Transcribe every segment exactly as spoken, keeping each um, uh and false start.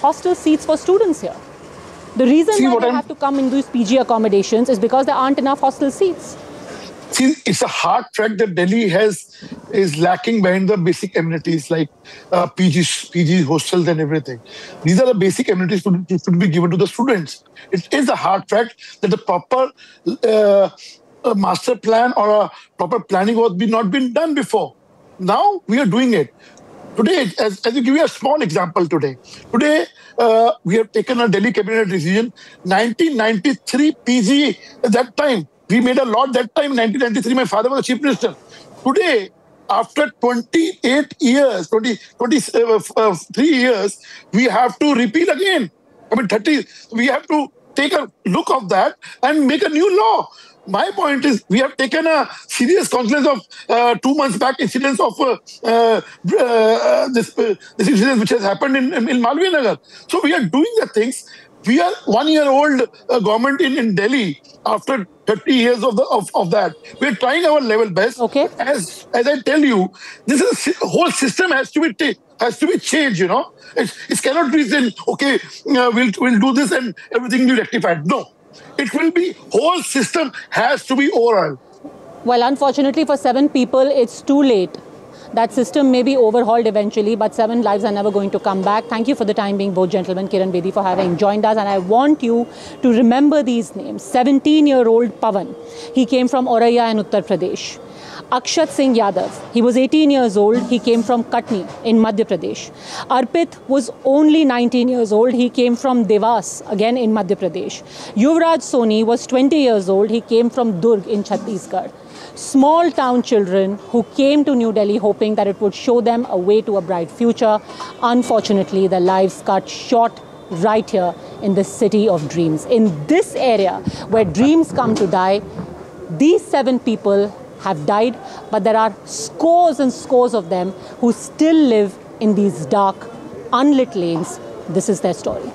hostel seats for students here. The reason See, why they I'm... have to come in these P G accommodations is because there aren't enough hostel seats. See, it's a hard fact that Delhi has is lacking behind the basic amenities like uh, P Gs, P G hostels and everything. These are the basic amenities to, to, to be given to the students. It is a hard fact that the proper uh, a master plan or a proper planning was be not been done before. Now we are doing it. Today, as, as you give you a small example today, today uh, we have taken a Delhi cabinet decision, nineteen ninety-three P G at that time. We made a law that time, nineteen ninety-three, my father was the chief minister. Today, after twenty-eight years, twenty, twenty-three years, we have to repeat again. I mean, thirty, we have to take a look of that and make a new law. My point is, we have taken a serious cognizance of uh, two months back incidents of uh, uh, uh, this, uh, this incident which has happened in, in, in Malviya Nagar. So we are doing the things. We are one year old uh, government in, in Delhi after thirty years of the of, of that. We are trying our level best. Okay. As as I tell you, this is a whole system has to be t- has to be changed. You know, it, it cannot be then okay. Uh, we'll we'll do this and everything will be rectified. No. It will be, whole system has to be overhauled. Well, unfortunately for seven people, it's too late. That system may be overhauled eventually, but seven lives are never going to come back. Thank you for the time being, both gentlemen, Kiran Bedi, for having joined us. And I want you to remember these names. seventeen-year-old Pawan. He came from Auraiya in Uttar Pradesh. Akshat Singh Yadav, he was eighteen years old, he came from Katni in Madhya Pradesh. Arpit was only nineteen years old, he came from Devas, again in Madhya Pradesh. Yuvraj Soni was twenty years old, he came from Durg in Chhattisgarh. Small town children who came to New Delhi hoping that it would show them a way to a bright future. Unfortunately, their lives cut short right here in the city of dreams. In this area where dreams come to die, these seven people have died, but there are scores and scores of them who still live in these dark, unlit lanes. This is their story.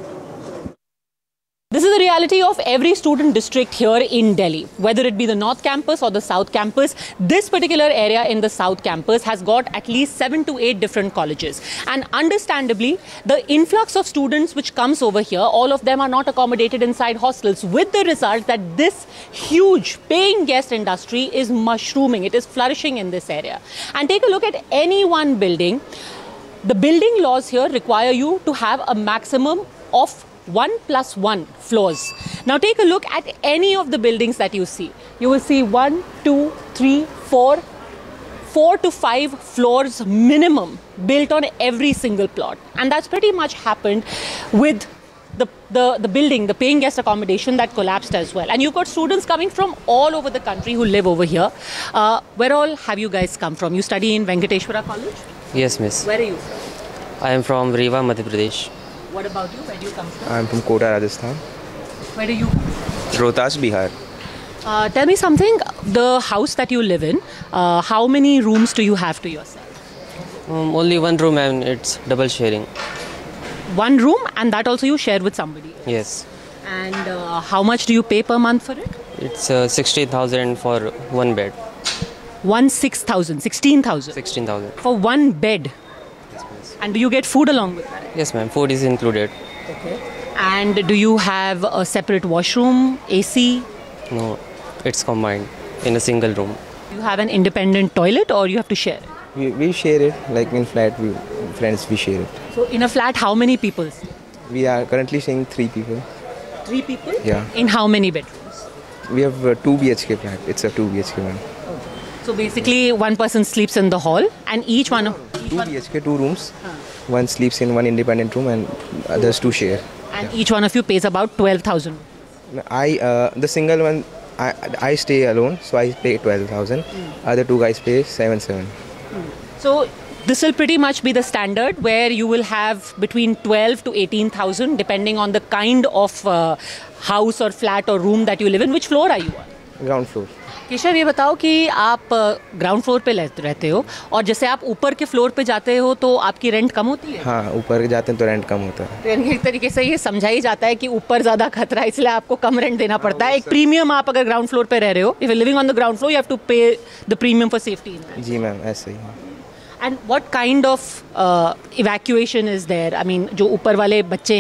This is the reality of every student district here in Delhi, whether it be the North Campus or the South Campus. This particular area in the South Campus has got at least seven to eight different colleges. And understandably, the influx of students which comes over here, all of them are not accommodated inside hostels, with the result that this huge paying guest industry is mushrooming. It is flourishing in this area. And take a look at any one building. The building laws here require you to have a maximum of one plus one floors. Now take a look at any of the buildings that you see. You will see one, two, three, four, four to five floors minimum built on every single plot. And that's pretty much happened with the, the, the building, the paying guest accommodation that collapsed as well. And you've got students coming from all over the country who live over here. Uh, where all have you guys come from? You study in Venkateshwara College? Yes, miss. Where are you from? I am from Rewa, Madhya Pradesh. What about you? Where do you come from? I am from Kota, Rajasthan. Where do you come from? Rohtas, Bihar. Uh, tell me something, the house that you live in, uh, how many rooms do you have to yourself? Um, only one room and it's double sharing. One room, and that also you share with somebody else? Yes. And uh, how much do you pay per month for it? It's uh, sixteen thousand for one bed. One six thousand, sixteen thousand? sixteen thousand. For one bed? And do you get food along with that? Yes, ma'am. Food is included. Okay. And do you have a separate washroom, A C? No, it's combined in a single room. Do you have an independent toilet or you have to share it? We, we share it, like in flat, we, friends, we share it. So in a flat, how many people? We are currently staying three people. Three people? Yeah. In how many bedrooms? We have a two B H K flat. It's a two B H K one. So basically, one person sleeps in the hall, and each one of each two one, B H K, two rooms. Huh. One sleeps in one independent room, and others two share. And yeah. each one of you pays about twelve thousand. I uh, the single one, I I stay alone, so I pay twelve thousand. Mm. Other two guys pay seven seven. Mm. So this will pretty much be the standard, where you will have between twelve to eighteen thousand, depending on the kind of uh, house or flat or room that you live in. Which floor are you on? Ground floor. Keshav, ये बताओ कि आप ground floor पे रहते हो और जैसे आप ऊपर के फ्लोर पे जाते हो तो आपकी रेंट कम होती है? हाँ, ऊपर जाते हैं तो रेंट कम होता है। तो एक तरीके से ये समझा ही जाता है कि ऊपर ज़्यादा खतरा है, इसलिए आपको कम रेंट देना पड़ता है। एक प्रीमियम आप अगर ग्राउंड फ्लोर पे रह रहे हो, if you living on the ground floor, you have to पे the premium for safety. Ji ma'am, ऐसे ही। And what kind of evacuation is there? I mean, जो ऊपर वाले बच्चे